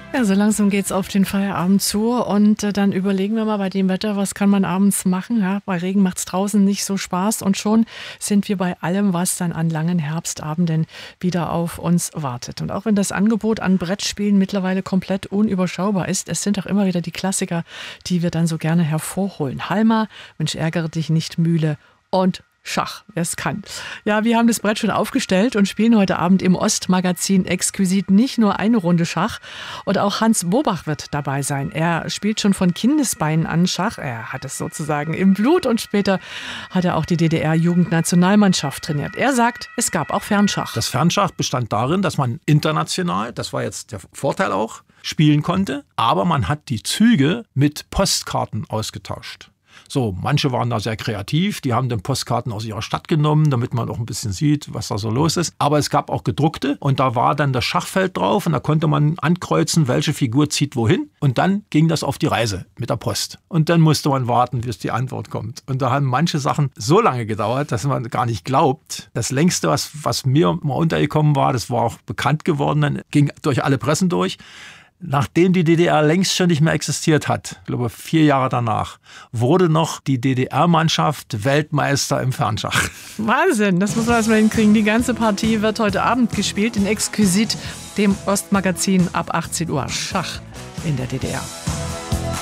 Ja, so langsam geht's auf den Feierabend zu und dann überlegen wir mal bei dem Wetter, was kann man abends machen? Ja, bei Regen macht's draußen nicht so Spaß und schon sind wir bei allem, was dann an langen Herbstabenden wieder auf uns wartet. Und auch wenn das Angebot an Brettspielen mittlerweile komplett unüberschaubar ist, es sind auch immer wieder die Klassiker, die wir dann so gerne hervorholen. Halma, Mensch, ärgere dich nicht, Mühle und Schach, wer es kann. Ja, wir haben das Brett schon aufgestellt und spielen heute Abend im Ostmagazin exquisit nicht nur eine Runde Schach. Und auch Hans Bobach wird dabei sein. Er spielt schon von Kindesbeinen an Schach. Er hat es sozusagen im Blut und später hat er auch die DDR-Jugendnationalmannschaft trainiert. Er sagt, es gab auch Fernschach. Das Fernschach bestand darin, dass man international, das war jetzt der Vorteil auch, spielen konnte. Aber man hat die Züge mit Postkarten ausgetauscht. So, manche waren da sehr kreativ, die haben dann Postkarten aus ihrer Stadt genommen, damit man auch ein bisschen sieht, was da so los ist. Aber es gab auch gedruckte und da war dann das Schachfeld drauf und da konnte man ankreuzen, welche Figur zieht wohin. Und dann ging das auf die Reise mit der Post. Und dann musste man warten, bis die Antwort kommt. Und da haben manche Sachen so lange gedauert, dass man gar nicht glaubt. Das längste, was mir mal untergekommen war, das war auch bekannt geworden, dann ging durch alle Pressen durch. Nachdem die DDR längst schon nicht mehr existiert hat, ich glaube 4 Jahre danach, wurde noch die DDR-Mannschaft Weltmeister im Fernschach. Wahnsinn, das muss man erstmal hinkriegen. Die ganze Partie wird heute Abend gespielt in Exquisit, dem Ostmagazin ab 18 Uhr. Schach in der DDR.